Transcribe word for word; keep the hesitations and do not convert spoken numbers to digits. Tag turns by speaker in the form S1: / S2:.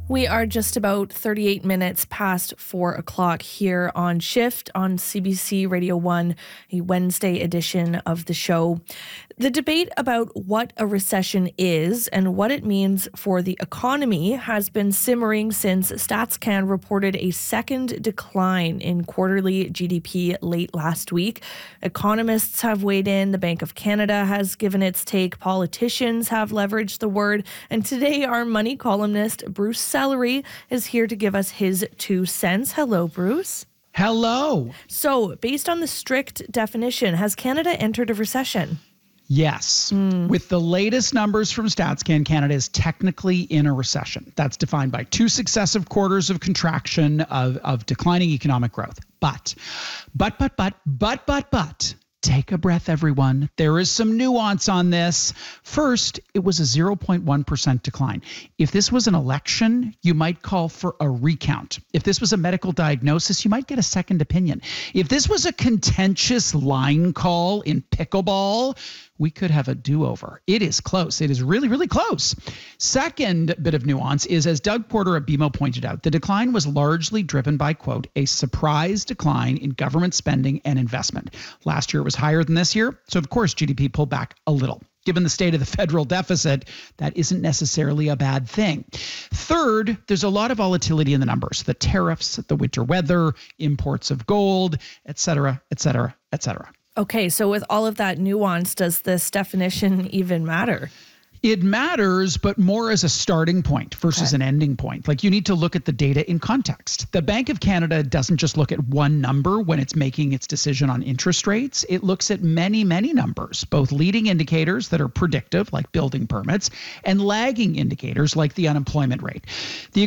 S1: We are just about thirty-eight minutes past four o'clock here on Shift on C B C Radio one, a Wednesday edition of the show. The debate about what a recession is and what it means for the economy has been simmering since StatsCan reported a second decline in quarterly G D P late last week. Economists have weighed in, the Bank of Canada has given its take, politicians have leveraged the word, and today our money columnist, Bruce Sellery, is here to give us his two cents. Hello, Bruce.
S2: Hello.
S1: So, based on the strict definition, has Canada entered a recession?
S2: Yes.
S1: Mm.
S2: With the latest numbers from StatsCan, Canada is technically in a recession. That's defined by two successive quarters of contraction of, of declining economic growth. But, but, but, but, but, but, but, take a breath, everyone. There is some nuance on this. First, it was a zero point one percent decline. If this was an election, you might call for a recount. If this was a medical diagnosis, you might get a second opinion. If this was a contentious line call in pickleball, we could have a do-over. It is close. It is really, really close. Second bit of nuance is, as Doug Porter at B M O pointed out, the decline was largely driven by, quote, a surprise decline in government spending and investment. Last year it was higher than this year, so of course G D P pulled back a little. Given the state of the federal deficit, that isn't necessarily a bad thing. Third, there's a lot of volatility in the numbers. The tariffs, the winter weather, imports of gold, et cetera, et cetera, et cetera.
S1: Okay, so with all of that nuance, does this definition even matter?
S2: It matters, but more as a starting point versus okay. an ending point. Like, you need to look at the data in context. The Bank of Canada doesn't just look at one number when it's making its decision on interest rates. It looks at many, many numbers, both leading indicators that are predictive, like building permits, and lagging indicators like the unemployment rate. The